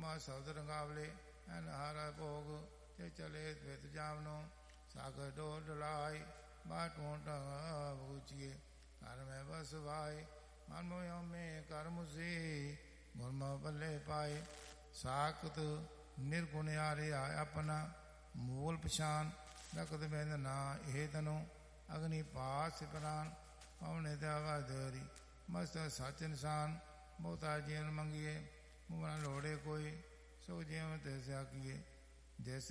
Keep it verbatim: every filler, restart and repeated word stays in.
ਮਾ ਸਬਦ ਰੰਗਾਵਲੇ ਐਨ ਹਾਰਾ ਭੋਗ ਤੇ ਚਲੇ ਤ੍ਰਿਤ ਜਾਵਨੋ ਸਾਗਰ ਡੋਰ ਡਲਾਈ ਬਾਟ ਮੋਟਾ ਬੁਚੀਏ ਘਰ ਮੈਂ ਬਸ ਭਾਈ ਮਨ ਮੋਹ ਮੇ ਕਰਮ ਸੀ ਗੁਰਮੁ ਬੱਲੇ ਪਾਏ ਸਾਖਤ ਨਿਰਗੁਣ ਆਰੇ ਆਪਣਾ ਮੂਲ ਪਛਾਨ ਰਕਤ ਬਿੰਦ ਨਾ ਇਹ ਤਨੋ ਅਗਨੀ ਪਾਸ ਪ੍ਰਾਨ ਪਵਨੇ ਦੇਵਾ ਦੇਰੀ ਮਸਤ ਸਚ ਇਨਸਾਨ ਬਹੁਤਾ ਜੀਵਨ ਮੰਗੀਏ ਮੁਆ ਲੋੜੇ ਕੋਈ ਸੋ ਜੀਵ ਤੇ ਸਿਆਕੀਏ ਜੈਸੇ